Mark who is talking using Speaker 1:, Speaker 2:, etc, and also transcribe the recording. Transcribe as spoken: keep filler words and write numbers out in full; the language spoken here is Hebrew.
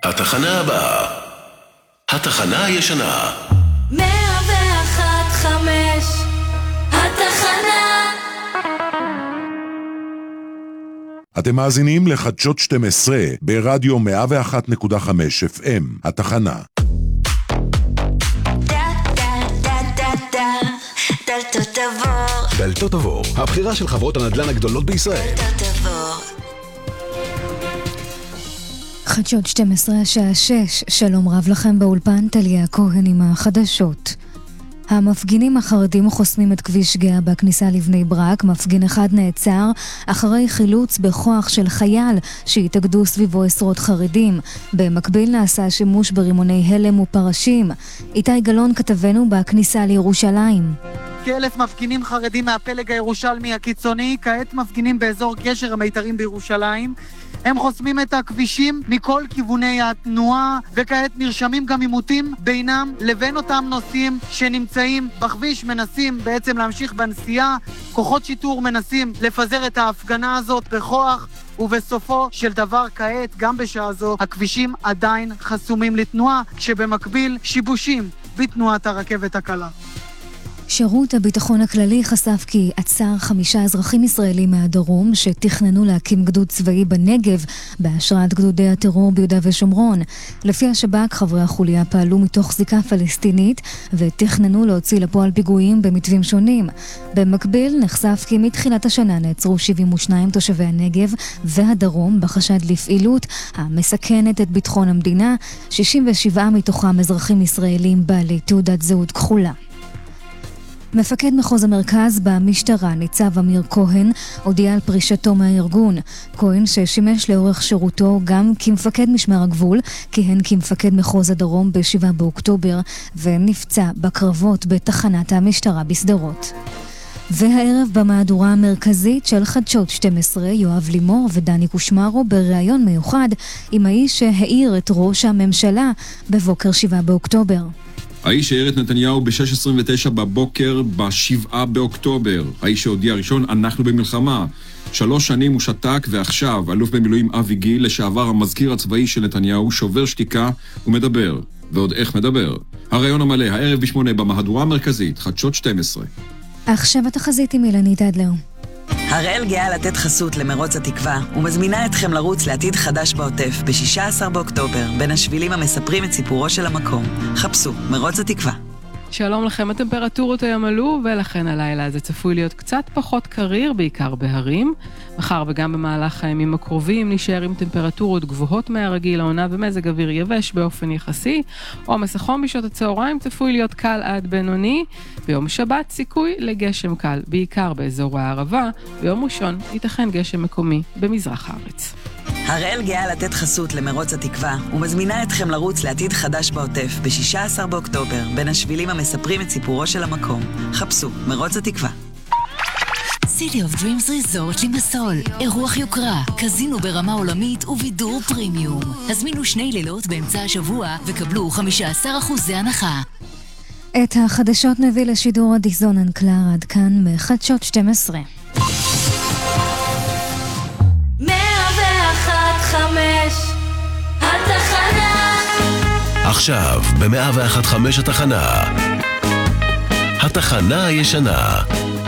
Speaker 1: התחנה הבאה. התחנה הישנה.
Speaker 2: מאה ואחת חמש. התחנה.
Speaker 3: אתם מאזינים לחדשות שתים עשרה ברדיו מאה ואחת נקודה חמש אף אם. התחנה.
Speaker 2: דלתות עבור.
Speaker 4: דלתות עבור, הבחירה של חברות הנדל"ן הגדולות בישראל.
Speaker 2: דלתות עבור.
Speaker 5: חדשות שתים עשרה השעה שש, שלום רב לכם באולפן, טליה כהן עם החדשות. המפגינים החרדים חוסמים את כביש גאה בכניסה לבני ברק. מפגין אחד נעצר אחרי חילוץ בכוח של חייל שהתאגדו סביבו עשרות חרדים. במקביל נעשה שימוש ברימוני הלם ופרשים. איתי גלון כתבנו בכניסה לירושלים.
Speaker 6: כאלף מפגינים חרדים מהפלג הירושלמי הקיצוני, כעת מפגינים באזור גשר המיתרים בירושלים. הם חוסמים את הכבישים מכל כיווני התנועה, וכעת נרשמים גם עימותים בינם לבין אותם נוסעים שנמצאים בכביש, מנסים בעצם להמשיך בנסיעה. כוחות שיטור מנסים לפזר את ההפגנה הזאת בכוח, ובסופו של דבר כעת, גם בשעה זו, הכבישים עדיין חסומים לתנועה, כשבמקביל שיבושים בתנועת הרכבת הקלה.
Speaker 5: שירות הביטחון הכללי חשף כי עצר חמישה אזרחים ישראלים מהדרום שתכננו להקים גדוד צבאי בנגב בהשראת גדודי הטרור ביהודה ושומרון. לפי השב"כ, חברי החוליה פעלו מתוך זיקה פלסטינית ותכננו להוציא לפועל פיגועים במתווים שונים. במקביל נחשף כי מתחילת השנה נעצרו שבעים ושניים תושבי הנגב והדרום בחשד לפעילות המסכנת את ביטחון המדינה, שישים ושבעה מתוכם אזרחים ישראלים בעלי תעודת זהות כחולה. מפקד מחוז המרכז במשטרה, ניצב אמיר כהן, הודיע על פרישתו מהארגון. כהן, ששימש לאורך שירותו גם כמפקד משמר הגבול, כיהן כמפקד מחוז הדרום ב-שבעה באוקטובר, ונפצע בקרבות בתחנת המשטרה בסדרות. והערב במהדורה המרכזית של חדשות שתים עשרה, יואב לימור ודני קושמרו בראיון מיוחד עם האיש שהעיר את ראש הממשלה בבוקר שבעה באוקטובר.
Speaker 7: האיש שהעיר את נתניהו ב-שש עשרים ותשע בבוקר ב-שבעה באוקטובר. האיש שהודיע ראשון, אנחנו במלחמה. שלוש שנים הוא שתק, ועכשיו אלוף במילואים אבי גיל, לשעבר המזכיר הצבאי של נתניהו, שובר שתיקה ומדבר. ועוד איך מדבר. הרעיון המלא, הערב בשמונה במהדורה המרכזית, חדשות שתים עשרה.
Speaker 5: עכשיו התחזית עם אילנית אדלר.
Speaker 8: הראל גאה לתת חסות למרוץ התקווה ומזמינה אתכם לרוץ לעתיד חדש בעוטף ב-שישה עשר באוקטובר בין השבילים המספרים את סיפורו של המקום. חפשו מרוץ התקווה.
Speaker 9: שלום לכם, הטמפרטורות היום עלו ולכן הלילה זה צפוי להיות קצת פחות קריר, בעיקר בהרים. מחר וגם במהלך הימים הקרובים נשאר עם טמפרטורות גבוהות מהרגיל, העונה ומזג אוויר יבש באופן יחסי. עומס החום בשעות הצהריים צפוי להיות קל עד בינוני. ביום שבת סיכוי לגשם קל, בעיקר באזור הערבה. ביום ראשון ייתכן גשם מקומי במזרח הארץ.
Speaker 8: הראל גאה לתת חסות למרוץ התקווה ומזמינה אתכם לרוץ לעתיד חדש בעוטף ב-שישה עשר באוקטובר בין השבילים המספרים את סיפורו של המקום. חפשו מרוץ התקווה.
Speaker 10: City of Dreams Resort לימסול, אירוח יוקרה, קזינו ברמה עולמית ובידור פרימיום. הזמינו שני לילות באמצע השבוע וקבלו חמישה עשר אחוז הנחה.
Speaker 5: את החדשות נביא לשידור אדיזון אנקלר, עד כאן מחדשות שתים עשרה.
Speaker 2: חמש. התחנה.
Speaker 1: עכשיו ב-מאה ואחת חמש התחנה. התחנה הישנה.